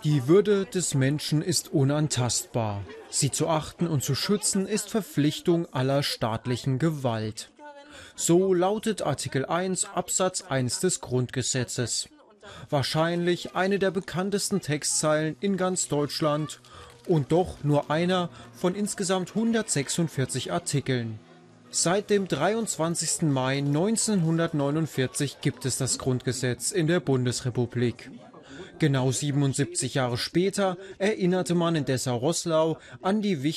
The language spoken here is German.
Die Würde des Menschen ist unantastbar. Sie zu achten und zu schützen ist Verpflichtung aller staatlichen Gewalt. So lautet Artikel 1 Absatz 1 des Grundgesetzes. Wahrscheinlich eine der bekanntesten Textzeilen in ganz Deutschland und doch nur einer von insgesamt 146 Artikeln. Seit dem 23. Mai 1949 gibt es das Grundgesetz in der Bundesrepublik. Genau 77 Jahre später erinnerte man in Dessau-Roßlau an die